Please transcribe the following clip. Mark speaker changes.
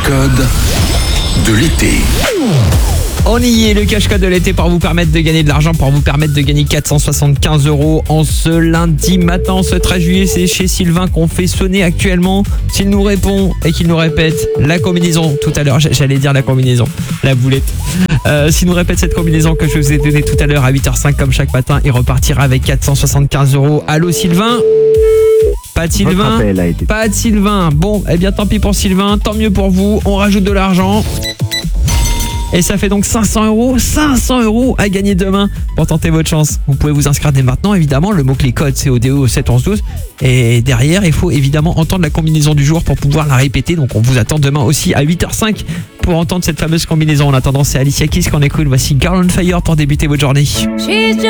Speaker 1: cache-code de l'été.
Speaker 2: On y est, le cache-code de l'été pour vous permettre de gagner de l'argent, pour vous permettre de gagner 475 € en ce lundi matin, ce 13 juillet. C'est chez Sylvain qu'on fait sonner actuellement. S'il nous répond et qu'il nous répète la combinaison tout à l'heure, j'allais dire la combinaison, la boulette. S'il nous répète cette combinaison que je vous ai donnée tout à l'heure à 8h05 comme chaque matin, il repartira avec 475 €. Allô Sylvain ? Pas de Sylvain ? Pas de Sylvain. Bon, eh bien tant pis pour Sylvain, tant mieux pour vous, on rajoute de l'argent. Et ça fait donc 500 €, 500 € à gagner demain pour tenter votre chance. Vous pouvez vous inscrire dès maintenant, évidemment. Le mot-clé code, c'est ODE au 7 11 12. Et derrière, il faut évidemment entendre la combinaison du jour pour pouvoir la répéter. Donc on vous attend demain aussi à 8h05 pour entendre cette fameuse combinaison. En attendant, c'est Alicia Keys qu'on écoute. Voici Girl on Fire pour débuter votre journée.